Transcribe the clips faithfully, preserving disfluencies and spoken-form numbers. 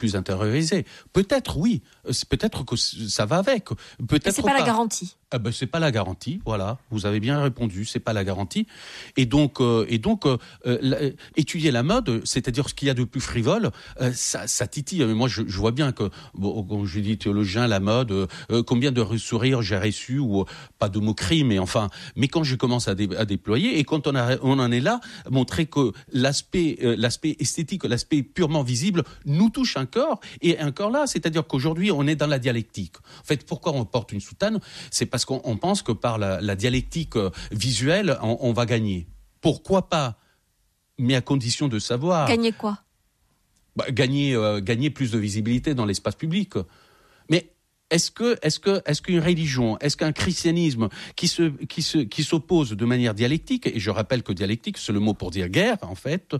plus intériorisé. Peut-être oui, peut-être que ça va avec. Peut-être Mais c'est pas, pas la garantie. Ah ben, c'est pas la garantie, voilà. Vous avez bien répondu, c'est pas la garantie. Et donc, euh, et donc, euh, euh, étudier la mode, c'est-à-dire ce qu'il y a de plus frivole, euh, ça, ça titille. Moi, je, je vois bien que, bon, quand je dis théologien, la mode, euh, combien de sourires j'ai reçu, ou pas de moquerie, mais enfin, mais quand je commence à, dé, à déployer, et quand on, a, on en est là, montrer que l'aspect, euh, l'aspect esthétique, l'aspect purement visible, nous touche un corps, et un corps là, c'est-à-dire qu'aujourd'hui, on est dans la dialectique. En fait, pourquoi on porte une soutane ? C'est parce qu'on on pense que par la, la dialectique visuelle, on, on va gagner. Pourquoi pas ? Mais à condition de savoir. Gagner quoi ? Bah, gagner, euh, gagner plus de visibilité dans l'espace public. Mais est-ce que, est-ce que, est-ce qu'une religion, est-ce qu'un christianisme qui se, qui se, qui s'oppose de manière dialectique, et je rappelle que dialectique, c'est le mot pour dire guerre, en fait,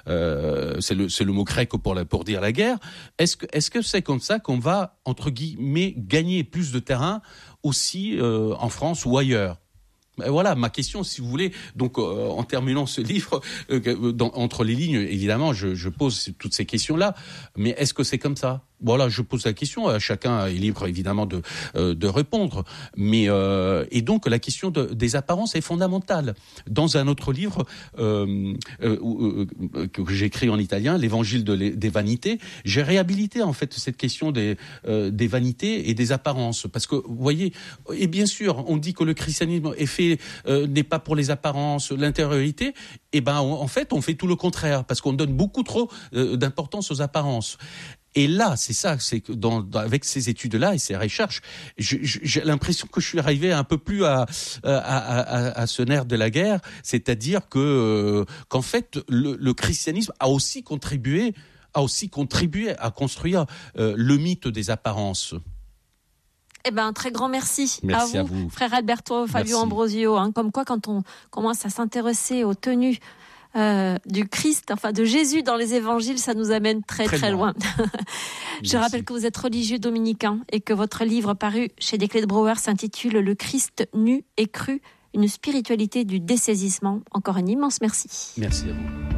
euh, c'est le, c'est le mot grec pour la, pour dire la guerre. Est-ce que, est-ce que c'est comme ça qu'on va, entre guillemets, gagner plus de terrain aussi euh, en France ou ailleurs ? Voilà ma question, si vous voulez. Donc, euh, en terminant ce livre, euh, dans, entre les lignes, évidemment, je, je pose toutes ces questions-là. Mais est-ce que c'est comme ça ? Voilà, je pose la question. Chacun est libre, évidemment, de euh, de répondre. Mais euh, et donc la question de, des apparences est fondamentale. Dans un autre livre euh, euh, euh, que j'ai écrit en italien, l'Évangile de les, des vanités, j'ai réhabilité en fait cette question des euh, des vanités et des apparences. Parce que vous voyez, et bien sûr, on dit que le christianisme est fait euh, n'est pas pour les apparences, l'intériorité. Et ben, on, en fait, on fait tout le contraire parce qu'on donne beaucoup trop euh, d'importance aux apparences. Et là, c'est ça, c'est que dans, dans, avec ces études-là et ces recherches, je, je, j'ai l'impression que je suis arrivé un peu plus à, à, à, à ce nerf de la guerre, c'est-à-dire que euh, qu'en fait, le, le christianisme a aussi contribué, a aussi contribué à construire euh, le mythe des apparences. Eh ben, un très grand merci, merci à, vous, à vous, frère Alberto Fabio merci. Ambrosio. Hein, comme quoi, quand on commence à s'intéresser aux tenues Euh, du Christ, enfin de Jésus dans les évangiles, ça nous amène très très, très loin. loin. Je rappelle que vous êtes religieux dominicain et que votre livre paru chez Desclés de Brouwer s'intitule Le Christ nu et cru, une spiritualité du dessaisissement. Encore un immense merci. Merci à vous.